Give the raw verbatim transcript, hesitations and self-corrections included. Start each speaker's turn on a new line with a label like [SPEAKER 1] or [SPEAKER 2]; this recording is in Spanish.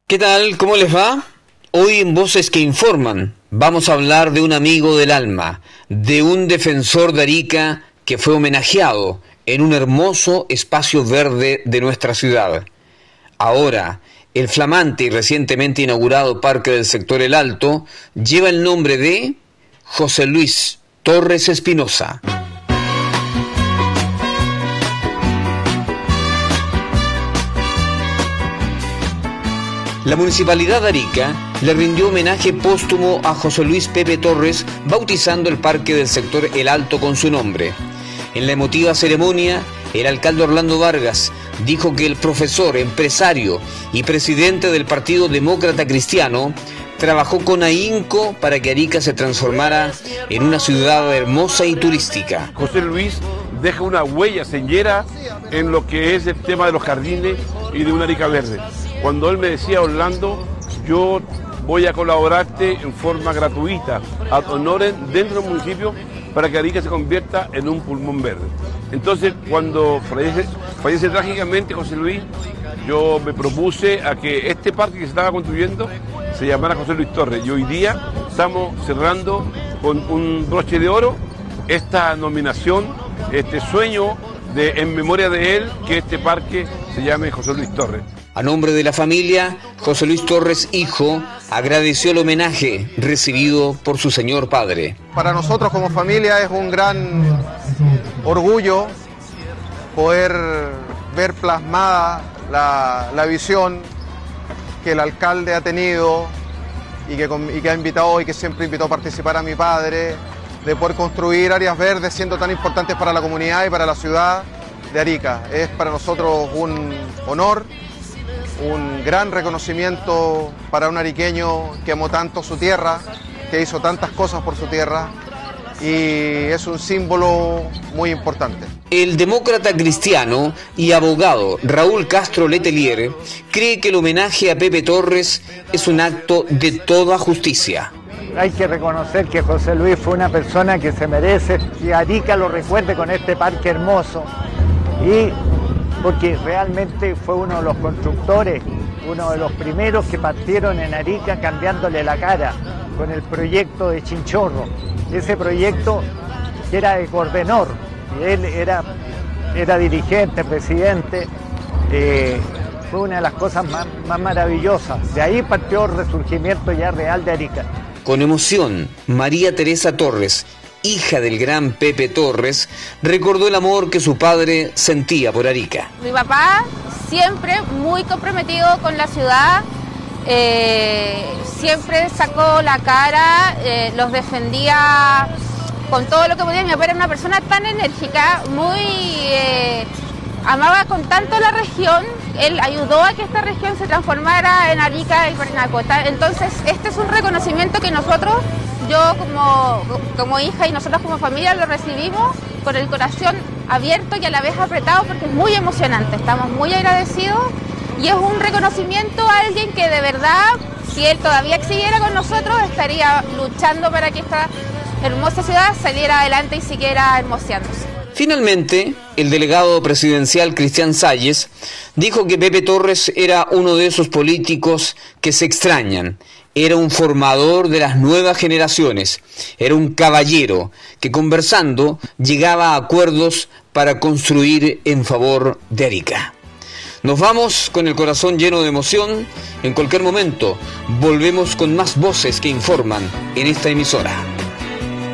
[SPEAKER 1] ¿Qué tal? ¿Cómo les va? Hoy en Voces que Informan vamos a hablar de un amigo del alma, de un defensor de Arica que fue homenajeado en un hermoso espacio verde de nuestra ciudad. Ahora, el flamante y recientemente inaugurado Parque del Sector El Alto lleva el nombre de José Luis Torres Espinosa. La Municipalidad de Arica le rindió homenaje póstumo a José Luis Pepe Torres, bautizando el Parque del Sector El Alto con su nombre. En la emotiva ceremonia, el alcalde Orlando Vargas dijo que el profesor, empresario y presidente del Partido Demócrata Cristiano trabajó con ahínco para que Arica se transformara en una ciudad hermosa y turística.
[SPEAKER 2] José Luis deja una huella señera en lo que es el tema de los jardines y de una Arica verde. Cuando él me decía, Orlando, yo voy a colaborarte en forma gratuita, ad honorem, dentro del municipio, para que Arica se convierta en un pulmón verde. Entonces, cuando fallece, fallece trágicamente José Luis, yo me propuse a que este parque que se estaba construyendo se llamara José Luis Torres. Y hoy día estamos cerrando con un broche de oro esta nominación, este sueño de, en memoria de él, que este parque se llame José Luis Torres.
[SPEAKER 1] A nombre de la familia, José Luis Torres, hijo, agradeció el homenaje recibido por su señor padre.
[SPEAKER 3] Para nosotros como familia es un gran orgullo poder ver plasmada la, la visión que el alcalde ha tenido y que, y que ha invitado y que siempre invitó a participar a mi padre, de poder construir áreas verdes siendo tan importantes para la comunidad y para la ciudad de Arica. Es para nosotros un honor, un gran reconocimiento para un ariqueño que amó tanto su tierra, que hizo tantas cosas por su tierra, y es un símbolo muy importante.
[SPEAKER 1] El demócrata cristiano y abogado Raúl Castro Letelier cree que el homenaje a Pepe Torres es un acto de toda justicia.
[SPEAKER 4] Hay que reconocer que José Luis fue una persona que se merece y Arica lo recuerde con este parque hermoso, y porque realmente fue uno de los constructores, uno de los primeros que partieron en Arica cambiándole la cara con el proyecto de Chinchorro. Ese proyecto que era de Cordenor, y él era, era dirigente, presidente, eh, fue una de las cosas más, más maravillosas. De ahí partió el resurgimiento ya real de Arica.
[SPEAKER 1] Con emoción, María Teresa Torres, hija del gran Pepe Torres, recordó el amor que su padre sentía por Arica.
[SPEAKER 5] Mi papá siempre muy comprometido con la ciudad, eh, siempre sacó la cara, eh, los defendía con todo lo que podía. Mi papá era una persona tan enérgica, muy eh, amaba con tanto la región. Él ayudó a que esta región se transformara en Arica y Parinacota. Entonces, este es un reconocimiento que nosotros, yo como, como hija y nosotros como familia, lo recibimos con el corazón abierto y a la vez apretado, porque es muy emocionante. Estamos muy agradecidos y es un reconocimiento a alguien que de verdad, si él todavía siguiera con nosotros, estaría luchando para que esta hermosa ciudad saliera adelante y siguiera hermoseándose.
[SPEAKER 1] Finalmente, el delegado presidencial Cristian Salles dijo que Pepe Torres era uno de esos políticos que se extrañan. Era un formador de las nuevas generaciones, era un caballero que conversando llegaba a acuerdos para construir en favor de Arica. Nos vamos con el corazón lleno de emoción. En cualquier momento volvemos con más voces que informan en esta emisora.